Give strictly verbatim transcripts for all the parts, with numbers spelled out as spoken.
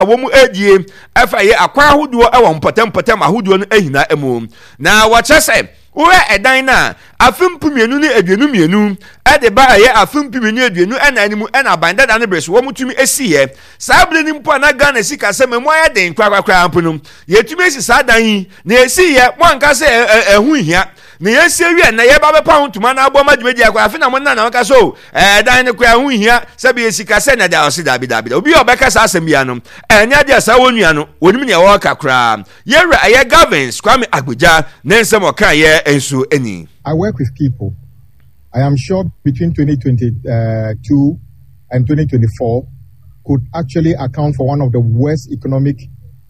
womu edie afa ye akwa ahodo e wo mpatam patam ahodo no ehina emu na wo chese Ure edan na afimpumienu ni aduenu mienu ede ba ye afimpumienu aduenu ena animu ena banda da ne breso wo mutumi esiye saa ble ni mpo na Ghana sika se memo aye den kwakwa ampunu yetumi esi saa dan yi na esiye mo anka se ehu hia na yesi awie na ye ba be pa ntuma na agbo madwedi akwa afi na mo na na anka so eh dan ne kwa hu hia se be sika se na da osi da bi da bi obi obeka saa asem bia no enya dia saa wonua no wonim ne wo kakra ye re aye Gavins Kwame Agbeja na nsem oka ye enso eni. I work with people. I am sure between twenty twenty-two and twenty twenty-four could actually account for one of the worst economic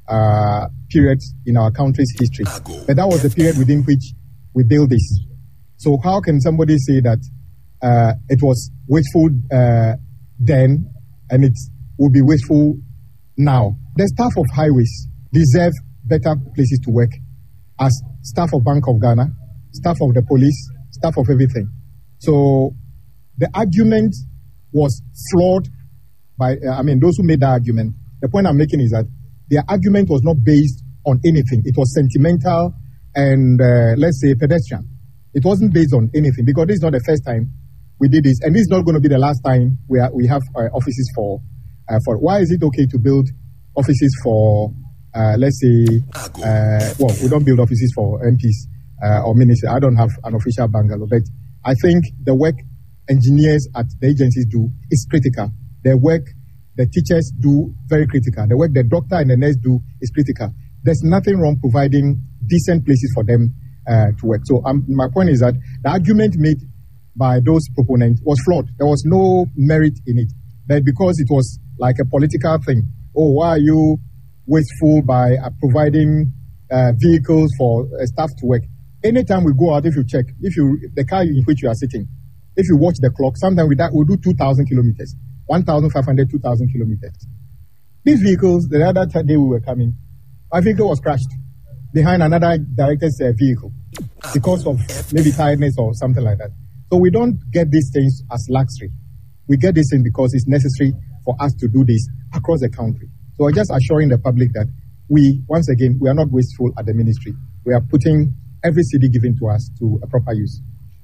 uh, periods in our country's history. But that was the period within which we built this. So how can somebody say that uh, it was wasteful uh, then and it will be wasteful now? The staff of highways deserve better places to work as staff of Bank of Ghana, staff of the police, staff of everything. So the argument was flawed by, uh, I mean, those who made that argument. The point I'm making is that their argument was not based on anything. It was sentimental and, uh, let's say, pedestrian. It wasn't based on anything because this is not the first time we did this, and this is not going to be the last time we, are, we have uh, offices for, uh, for. Why is it okay to build offices for, uh, let's say, uh, well, we don't build offices for M Ps uh, or ministers. I don't have an official bungalow, but I think the work engineers at the agencies do is critical. The work the teachers do very critical. The work the doctor and the nurse do is critical. There's nothing wrong providing decent places for them uh, to work. So um, my point is that the argument made by those proponents was flawed. There was no merit in it. But because it was like a political thing, oh, why are you wasteful by uh, providing uh, vehicles for uh, staff to work? Anytime we go out, if you check, if you the car in which you are sitting, if you watch the clock, sometimes we that we'll do two thousand kilometers, one thousand five hundred, two thousand kilometers. These vehicles, the other day we were coming, my vehicle was crashed behind another director's uh, vehicle because of maybe tiredness or something like that. So we don't get these things as luxury. We get this thing because it's necessary for us to do this across the country. So we're just assuring the public that we, once again, we are not wasteful at the ministry. We are putting every city given to us to a proper use.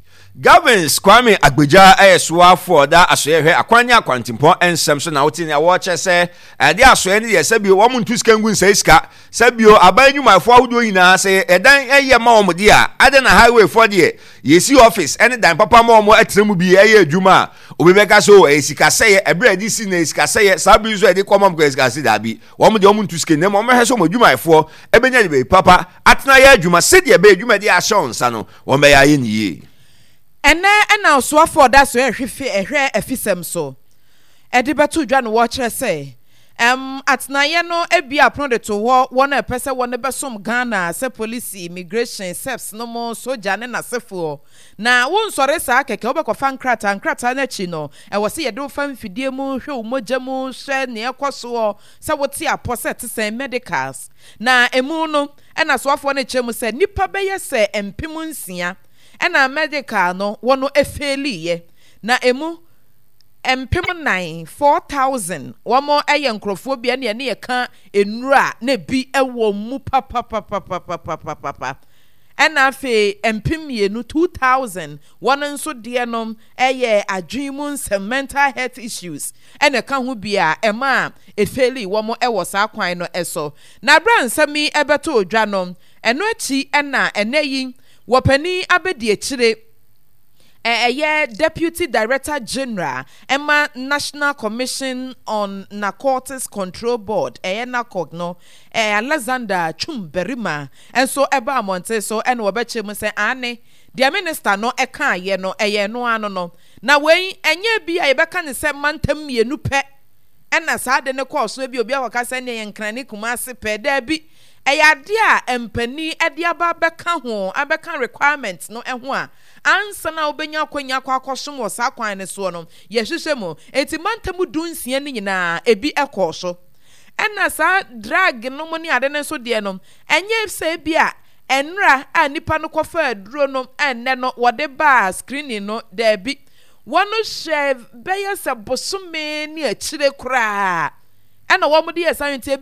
Gavins Kwame Agbeja ayeswa for da asoyehwe akwanya akwantimpo ensem so na woti na wo chese e de asoye ne ye sabio wo muntu sika ngun saiska sabio abanyumafo ahodo nyina se edan eye ma wo mde a ade na highway for de yesi office ene dan papa ma wo atremu bi eye adwuma obebeka so e sika seye ebre di si na sika seye sabi so e de komam ko sika si da bi wo mde wo muntu sika ne mo me so mo adwumafo ebenya de be papa atena ye adwuma se de be adwuma de assurance no wo me ya ye niye. Ene ena so for that so ehwe ehwe efisem so edibeto dwa no wo kire say em atnaye no ebia apron de to wo wona pese wona besom Ghana se police immigration seps no mo soja ne nasefo na won sore sa keke obekofa nkrata nkrata na chi no e wo se ye do fa mfidie mu hwe umogya mu hwe ne ekoso se woti aposet se medicals na emu no ena so afo ne chemu se nipa beye se empem nsia ena medical no wono efeliye na emu empem nine four thousand womo eye nkrofo bia ne ne yeka enura na bi ewo mu papa papa papa papa papa ena fe empem yenu two thousand wono nso de no eye adwemu mental health issues ena ka ho bia ema efeli womo ewo sa kwan no eso na bra nsami ebeto odwa no eno achi ena eneyi Wapeni abedi echire eye Deputy Director General Emma National Commission on Narcotics Control Board eye nakogno eh Alexander Chumberima enso eba amonte so ene wobeche mu se ane the minister no eka ye no eye no ano no na wen enye bi a yebeka ne se mantam mienu pe ena sa de ne course no bi obi awaka se ne yenkran kuma ase pe da bi eyade a empani ede aba beka ho abeka requirements no eho a ansa na obenya kwanya kwa akosom wo sa kwan ne so no ye hwehwe mu enti mantamu dunsia ni nyina ebi ekoso ena sa drag no mo ni ade ne so de no enye se bi a enra a nipa no kofa aduro no enne no wode ba screening no da bi wono hwe beye se bosome ni akire kura ena wo mo de assignment